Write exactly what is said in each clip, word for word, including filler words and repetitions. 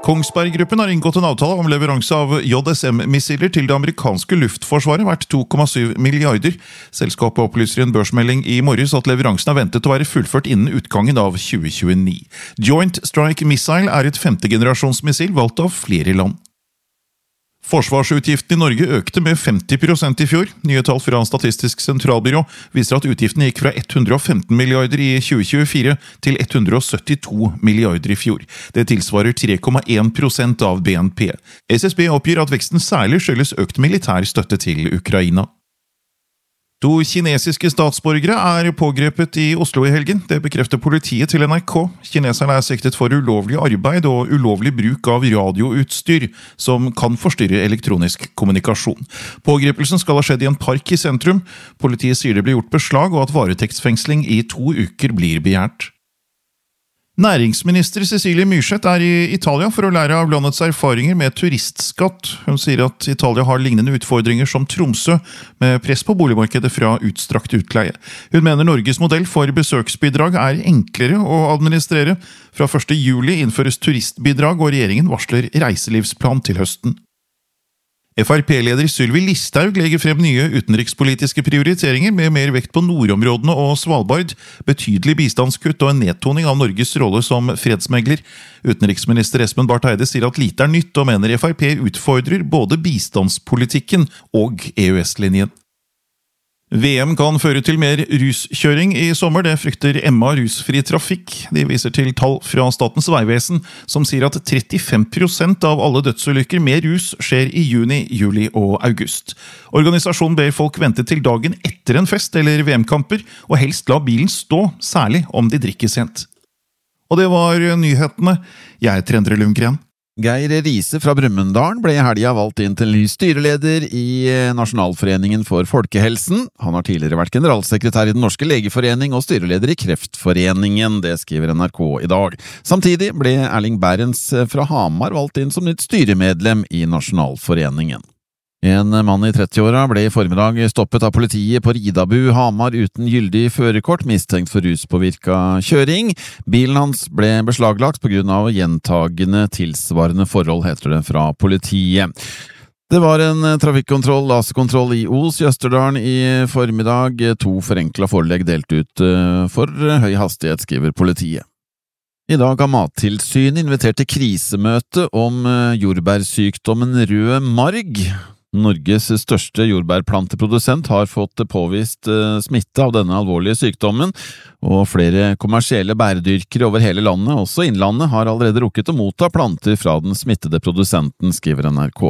Kongsberg-gruppen har inngått en avtale om leveranse av J S M-missiler til det amerikanske luftforsvaret verdt to komma syv milliarder. Selskapet opplyser i en børsmelding i morges at leveransen er ventet å være fullført innen utgangen av tjue tjueni. Joint Strike Missile er et femtegenerasjonsmissil valgt av flere land. Forsvarsutgiftene i Norge økte med femti prosent i fjor. Nye tall fra Statistisk sentralbyrå viser at utgiftene gikk fra hundre og femten milliarder i tjue tjuefire til hundre og syttito milliarder i fjor. Det tilsvarer tre komma én prosent av B N P. S S B oppgir at veksten særlig skyldes økt militær støtte til Ukraina. To kinesiske statsborgere er pågrepet i Oslo i helgen. Det bekrefter politiet til N R K. Kineserne er siktet for ulovlig arbeid og ulovlig bruk av radioutstyr, som kan forstyrre elektronisk kommunikasjon. Pågrepelsen skal ha skjedd i en park i sentrum. Politiet sier det blir gjort beslag, og at varetektsfengsling i to uker blir begjært. Næringsminister Cecilie Myrseth er i Italia for å lære av landets erfaringer med turistskatt. Hun sier at Italia har lignende utfordringer som Tromsø, med press på boligmarkedet fra utstrakt utleie. Hun mener Norges modell for besøksbidrag er enklere å administrere. Fra første juli innføres turistbidrag, og regjeringen varsler reiselivsplan til høsten. F R P-leder Sylvi Listhaug legger frem nye utenrikspolitiske prioriteringer med mer vekt på nordområdene og Svalbard, betydelig bistandskutt og en nedtoning av Norges rolle som fredsmegler. Utenriksminister Espen Barth Eide sier at lite er nytt, og mener F R P utfordrer både bistandspolitikken og E U S-linjen. V M kan føre til mer ruskjøring i sommer, det frykter Emma Rusfri Trafikk. De viser til tall fra Statens vegvesen, som sier at trettifem prosent av alle dødsulykker med rus skjer i juni, juli og august. Organisasjonen ber folk vente til dagen etter en fest eller V M-kamper, og helst la bilen stå, særlig om de drikker sent. Og det var nyhetene. Jeg er Endre Lundgren. Geir Riise fra Brumunddal ble i helga valgt inn til ny styreleder i Nasjonalforeningen for folkehelsen. Han har tidligere vært generalsekretær i Den norske legeforening og styreleder i Kreftforeningen, det skriver N R K i dag. Samtidig ble Erling Bærens fra Hamar valgt inn som nytt styremedlem i Nasjonalforeningen. En mann i trettiåra ble i formiddag stoppet av politiet på Ridabu, Hamar, uten gyldig førerkort, mistenkt for ruspåvirka kjøring. Bilen hans ble beslaglagt på grunn av gjentagende tilsvarende forhold, heter det fra politiet. Det var en trafikkontroll, laserkontroll i Os, i Østerdalen i formiddag. To forenkla forelegg delt ut for høy hastighet, skriver politiet. I dag har Mattilsynet invitert til krisemøte om jordbærsykdommen rød marg. Norges største jordbærplanteprodusent har fått påvist smitte av denne alvorlige sykdommen, og flere kommersielle bæredyrkere over hele landet, også innlandet, har allerede rukket å motta planter fra den smittede produsenten, skriver N R K.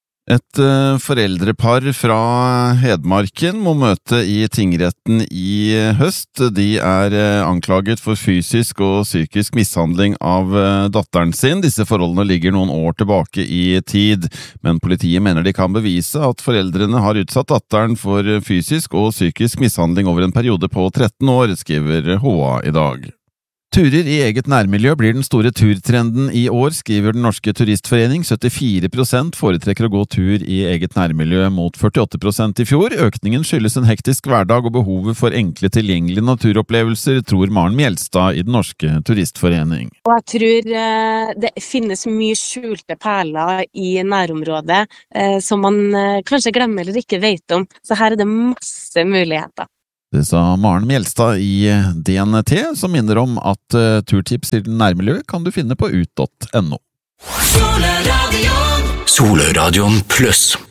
Et foreldrepar fra Hedmarken må møte i tingretten i høst. De er anklaget for fysisk og psykisk mishandling av datteren sin. Disse forholdene ligger noen år tilbake i tid, men politiet mener de kan bevise at foreldrene har utsatt datteren for fysisk og psykisk mishandling over en periode på tretten år, skriver H A i dag. Turer i eget nærmiljø blir den store turtrenden i år, skriver Den norske turistforening. syttifire prosent foretrekker å gå tur i eget nærmiljø mot førtiåtte prosent i fjor. Økningen skyldes en hektisk hverdag og behovet for enkle tilgjengelige naturopplevelser, tror Maren Mjelstad i Den norske turistforening. Og jeg tror eh, det finnes mye skjulte perler i nærområdet eh, som man eh, kanskje glemmer eller ikke vet om. Så her er det masse muligheter. Det sa Maren Mjelstad i D N T, som minner om at uh, turtips i nærmiljøet kan du finne på ut punktum no. Soløradion Soløradion pluss